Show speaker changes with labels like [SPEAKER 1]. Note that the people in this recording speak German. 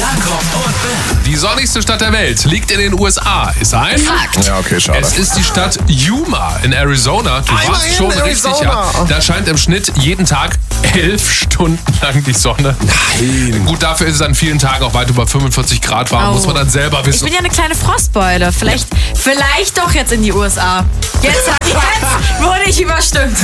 [SPEAKER 1] Jakob und Ben.
[SPEAKER 2] Die sonnigste Stadt der Welt liegt in den USA. Ist ein
[SPEAKER 1] Fakt.
[SPEAKER 3] Ja, okay, schade.
[SPEAKER 2] Es ist die Stadt Yuma in Arizona. Du warst
[SPEAKER 3] Immerhin
[SPEAKER 2] schon richtig, ja.
[SPEAKER 3] Arizona.
[SPEAKER 2] Da scheint im Schnitt jeden Tag 11 Stunden lang die Sonne.
[SPEAKER 3] Nein.
[SPEAKER 2] Gut, dafür ist es an vielen Tagen auch weit über 45 Grad warm.
[SPEAKER 4] Oh.
[SPEAKER 2] Muss man dann selber
[SPEAKER 4] Ich
[SPEAKER 2] wissen.
[SPEAKER 4] bin ja eine kleine Frostbeule. Vielleicht doch jetzt in die USA. Jetzt wurde ich überstimmt.